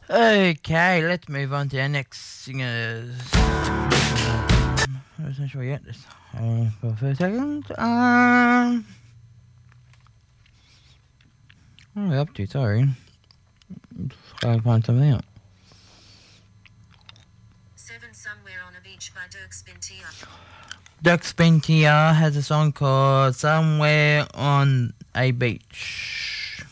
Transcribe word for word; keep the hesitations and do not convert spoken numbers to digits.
Okay, let's move on to our next singers. I wasn't sure yet. Just hold on for a second. Um, what are we up to? Sorry. Just gotta find something out. Seven Somewhere on a Beach by Dirk Spintia. Dirk Spintia has a song called Somewhere on a Beach.